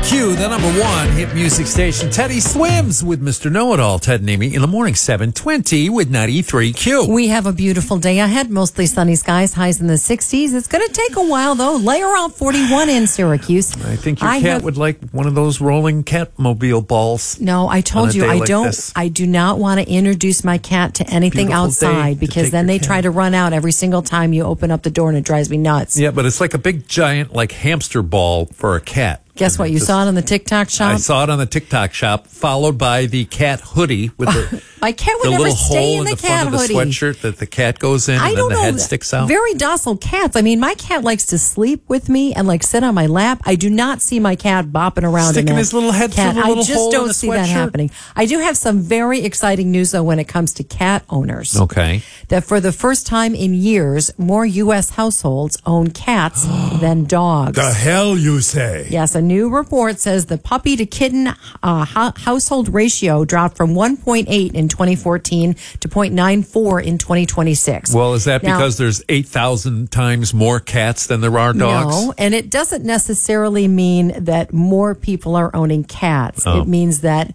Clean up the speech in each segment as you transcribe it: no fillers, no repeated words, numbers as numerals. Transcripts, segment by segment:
Q, the number one hit music station. Teddy Swims with Mr. Know-It-All. Ted and Amy in the morning, 7:20 with 93Q. We have a beautiful day ahead. Mostly sunny skies, highs in the 60s. It's going to take a while, though. Layer out 41 in Syracuse. I think your cat would like one of those rolling Catmobile balls. No, I told you, I do not want to introduce my cat to anything outside because then they try to run out every single time you open up the door and it drives me nuts. Yeah, but it's like a big, giant, like hamster ball for a cat. Guess what? You saw it on the TikTok shop? I saw it on the TikTok shop, followed by the cat hoodie with the my cat would the never little stay hole in the front cat of the hoodie. sweatshirt that the cat goes in, and then the head sticks out. Very docile cats. I mean, my cat likes to sleep with me and like sit on my lap. I do not see my cat bopping around sticking his little head through the little hole in the sweatshirt. I just don't see that happening. I do have some very exciting news though when it comes to cat owners. Okay. That for the first time in years, more U.S. households own cats than dogs. The hell you say? Yes, a new report says the puppy to kitten household ratio dropped from 1.8 in 2014 to 0.94 in 2026. Well, is that because there's 8,000 times more cats than there are dogs? No, and it doesn't necessarily mean that more people are owning cats. Oh. It means that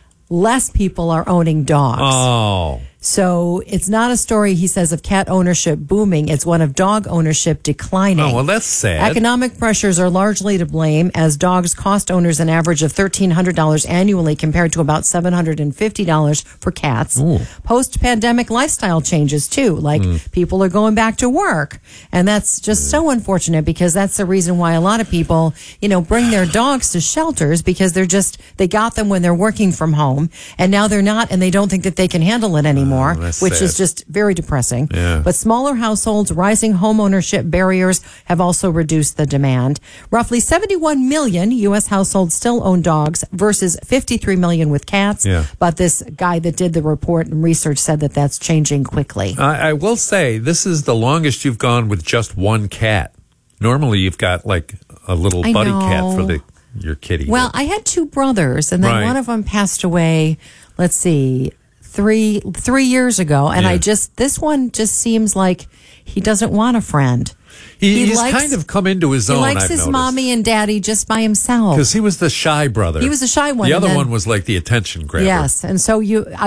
less people are owning dogs. Oh. So it's not a story, he says, of cat ownership booming. It's one of dog ownership declining. Oh, well, that's sad. Economic pressures are largely to blame, as dogs cost owners an average of $1,300 annually compared to about $750 for cats. Ooh. Post-pandemic lifestyle changes, too. Like people are going back to work. And that's just so unfortunate because that's the reason why a lot of people, bring their dogs to shelters because they got them when they're working from home. And now they're not, and they don't think that they can handle it anymore. Which sad. is just very depressing. Yeah. But smaller households, rising home ownership barriers have also reduced the demand. Roughly 71 million U.S. households still own dogs versus 53 million with cats. Yeah. But this guy that did the report and research said that that's changing quickly. I will say, this is the longest you've gone with just one cat. Normally, you've got like a little buddy cat for your kitty. Well, I had two brothers, and then one of them passed away, let's see, three years ago, and this one just seems like he doesn't want a friend. He's kind of come into his own. He likes I've his noticed. mommy and daddy just by himself. Because he was the shy brother. He was the shy one. The other one was like the attention grabber. Yes, and so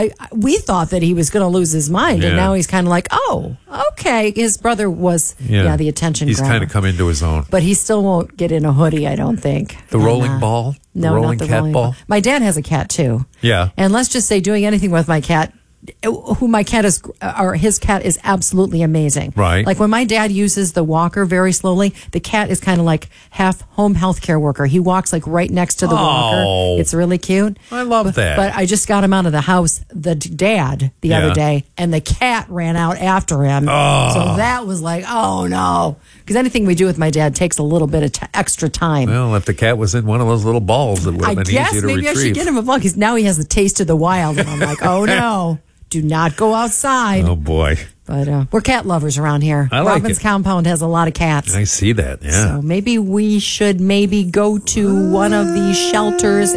we thought that he was going to lose his mind, and now he's kind of like, oh, okay. His brother was, the attention grabber. He's kind of come into his own. But he still won't get in a hoodie, I don't think. The rolling ball? No, rolling not the cat rolling ball? My dad has a cat, too. Yeah. And let's just say doing anything with my cat, who my cat is, or his cat is absolutely amazing. Right. Like when my dad uses the walker very slowly, the cat is kind of like half home healthcare worker. He walks like right next to the walker. It's really cute. I love that. But I just got him out of the house, the dad, the other day, and the cat ran out after him. Oh. So that was like, oh no. Because anything we do with my dad takes a little bit of extra time. Well, if the cat was in one of those little balls, it would have been easier to retrieve. Maybe I should get him a ball because now he has the taste of the wild. And I'm like, oh no. Do not go outside. Oh, boy. But we're cat lovers around here. I like Robin's compound has a lot of cats. I see that, yeah. So maybe we should go to one of these shelters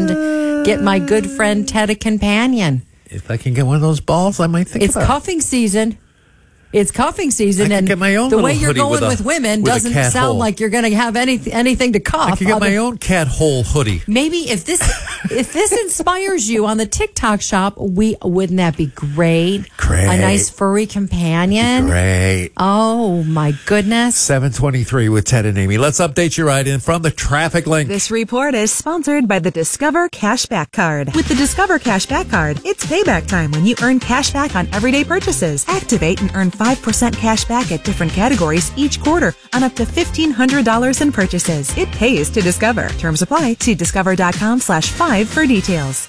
and get my good friend Ted a companion. If I can get one of those balls, I might think It's cuffing season. It's cuffing season, I and get my own the little way you're hoodie going with women doesn't cat sound hole. like you're going to have anything to cuff. I can get my own cat hole hoodie. Maybe if this inspires you on the TikTok shop, wouldn't that be great? Great. A nice furry companion. Great. Oh my goodness. 7:23 with Ted and Amy. Let's update you right in from the traffic link. This report is sponsored by the Discover Cashback Card. With the Discover Cashback Card, it's payback time when you earn cash back on everyday purchases. Activate and earn 5% cash back at different categories each quarter on up to $1,500 in purchases. It pays to Discover. Terms apply. See discover.com/5 for details.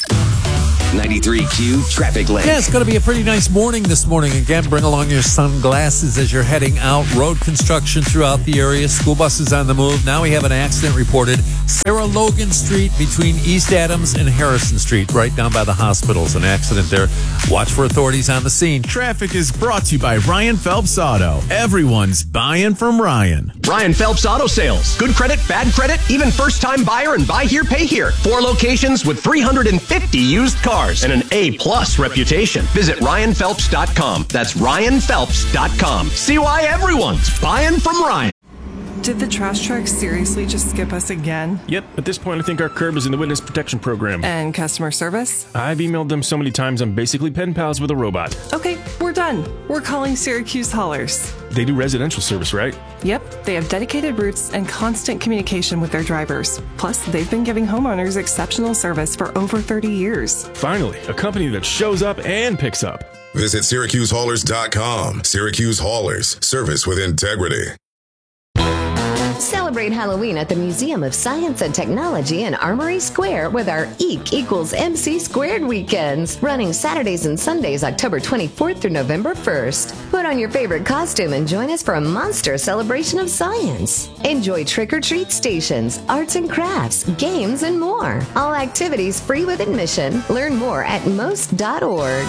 93Q Traffic Link. Yeah, it's going to be a pretty nice morning this morning. Again, bring along your sunglasses as you're heading out. Road construction throughout the area. School buses on the move. Now we have an accident reported. Sarah Logan Street between East Adams and Harrison Street, right down by the hospitals. An accident there. Watch for authorities on the scene. Traffic is brought to you by Ryan Phelps Auto. Everyone's buying from Ryan. Ryan Phelps Auto Sales. Good credit, bad credit, even first-time buyer and buy here, pay here. 4 locations with 350 used cars and an A-plus reputation. Visit RyanPhelps.com. That's RyanPhelps.com. See why everyone's buying from Ryan. Did the trash truck seriously just skip us again? Yep, at this point I think our curb is in the witness protection program. And customer service? I've emailed them so many times I'm basically pen pals with a robot. Okay, we're done. We're calling Syracuse Haulers. They do residential service, right? Yep, they have dedicated routes and constant communication with their drivers. Plus, they've been giving homeowners exceptional service for over 30 years. Finally, a company that shows up and picks up. Visit SyracuseHaulers.com. Syracuse Haulers, service with integrity. Celebrate Halloween at the Museum of Science and Technology in Armory Square with our EEK equals MC Squared weekends, running Saturdays and Sundays, October 24th through November 1st. Put on your favorite costume and join us for a monster celebration of science. Enjoy trick-or-treat stations, arts and crafts, games, and more. All activities free with admission. Learn more at most.org.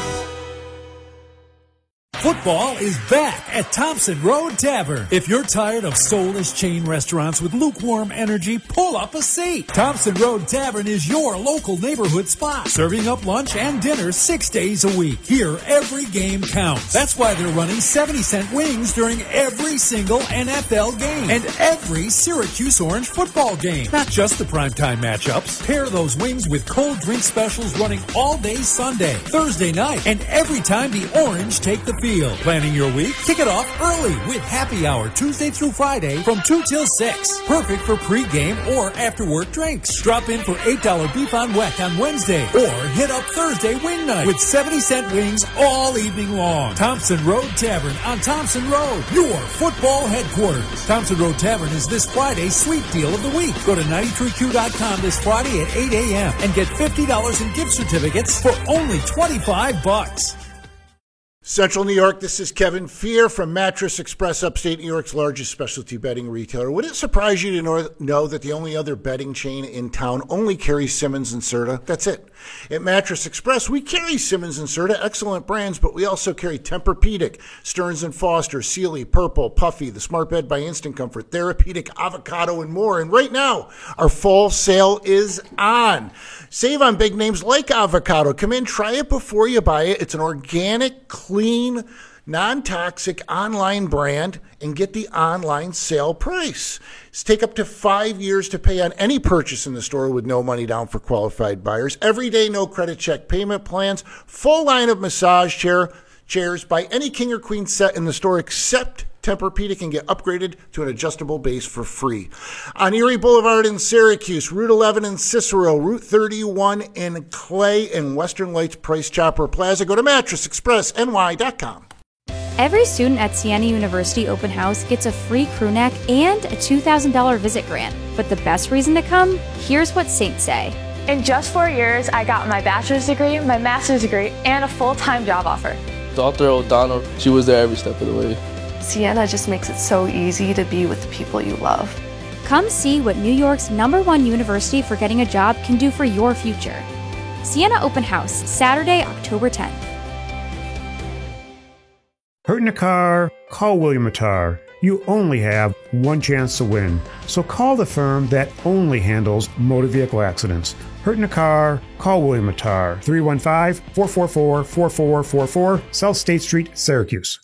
Football is back at Thompson Road Tavern. If you're tired of soulless chain restaurants with lukewarm energy, pull up a seat. Thompson Road Tavern is your local neighborhood spot, serving up lunch and dinner 6 days a week. Here, every game counts. That's why they're running 70-cent wings during every single NFL game and every Syracuse Orange football game. Not just the primetime matchups. Pair those wings with cold drink specials running all day Sunday, Thursday night, and every time the Orange take the field. Planning your week? Kick it off early with happy hour Tuesday through Friday from 2 till 6. Perfect for pre-game or after-work drinks. Drop in for $8 beef on weck on Wednesday or hit up Thursday wing night with 70-cent wings all evening long. Thompson Road Tavern on Thompson Road, your football headquarters. Thompson Road Tavern is this Friday's sweet deal of the week. Go to 93Q.com this Friday at 8 a.m. and get $50 in gift certificates for only $25. Central New York, this is Kevin Fear from Mattress Express, upstate New York's largest specialty bedding retailer. Would it surprise you to know that the only other bedding chain in town only carries Simmons and Serta? That's it. At Mattress Express, we carry Simmons and Serta, excellent brands, but we also carry Tempur-Pedic, Stearns & Foster, Sealy, Purple, Puffy, the Smart Bed by Instant Comfort, Therapeutic, Avocado, and more. And right now, our fall sale is on. Save on big names like Avocado. Come in, try it before you buy it. It's an organic, clean, non-toxic online brand and get the online sale price. Take up to 5 years to pay on any purchase in the store with no money down for qualified buyers. Everyday no credit check payment plans. Full line of massage chairs. Buy any king or queen set in the store except Tempur-Pedic and get upgraded to an adjustable base for free. On Erie Boulevard in Syracuse, Route 11 in Cicero, Route 31 in Clay, and Western Lights Price Chopper Plaza. Go to mattressexpressny.com. Every student at Siena University Open House gets a free crew neck and a $2,000 visit grant. But the best reason to come? Here's what Saints say. In just 4 years, I got my bachelor's degree, my master's degree, and a full-time job offer. Dr. O'Donnell, she was there every step of the way. Siena just makes it so easy to be with the people you love. Come see what New York's #1 university for getting a job can do for your future. Siena Open House, Saturday, October 10th. Hurt in a car? Call William Attar. You only have one chance to win. So call the firm that only handles motor vehicle accidents. Hurt in a car? Call William Attar. 315-444-4444, South State Street, Syracuse.